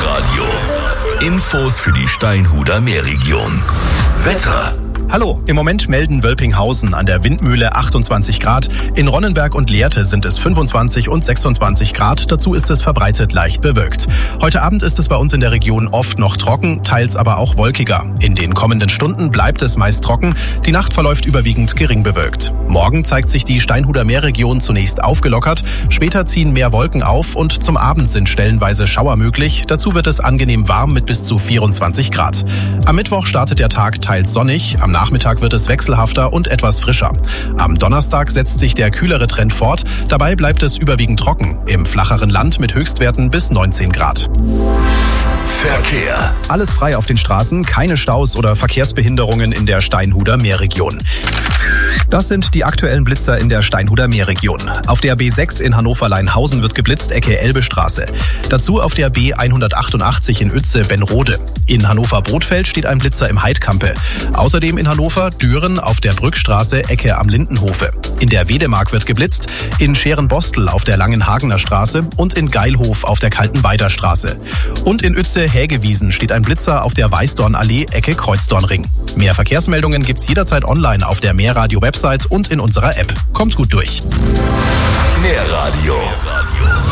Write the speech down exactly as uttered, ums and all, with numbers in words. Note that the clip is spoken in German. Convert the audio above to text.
Meerradio. Infos für die Steinhuder Meerregion. Wetter. Hallo, im Moment melden Wölpinghausen an der Windmühle achtundzwanzig Grad, in Ronnenberg und Lehrte sind es fünfundzwanzig und sechsundzwanzig Grad, dazu ist es verbreitet leicht bewölkt. Heute Abend ist es bei uns in der Region oft noch trocken, teils aber auch wolkiger. In den kommenden Stunden bleibt es meist trocken, die Nacht verläuft überwiegend gering bewölkt. Morgen zeigt sich die Steinhuder Meerregion zunächst aufgelockert, später ziehen mehr Wolken auf und zum Abend sind stellenweise Schauer möglich, dazu wird es angenehm warm mit bis zu vierundzwanzig Grad. Am Mittwoch startet der Tag teils sonnig, am Nachmittag wird es wechselhafter und etwas frischer. Am Donnerstag setzt sich der kühlere Trend fort, dabei bleibt es überwiegend trocken, im flacheren Land mit Höchstwerten bis neunzehn Grad. Verkehr. Alles frei auf den Straßen, keine Staus oder Verkehrsbehinderungen in der Steinhuder Meerregion. Das sind die aktuellen Blitzer in der Steinhuder Meerregion. Auf der B sechs in Hannover-Leinhausen wird geblitzt, Ecke Elbestraße. Dazu auf der B hundertachtundachtzig in Uetze-Benrode. In Hannover-Brodfeld steht ein Blitzer im Heidkampe. Außerdem in Hannover Düren auf der Brückstraße, Ecke am Lindenhofe. In der Wedemark wird geblitzt, in Scherenbostel auf der Langenhagener Straße und in Geilhof auf der Kaltenweider Straße. Und in Uetze-Hägewiesen steht ein Blitzer auf der Weißdornallee, Ecke Kreuzdornring. Mehr Verkehrsmeldungen gibt's jederzeit online auf der Meerradio-Website und in unserer App. Kommt gut durch. Meerradio.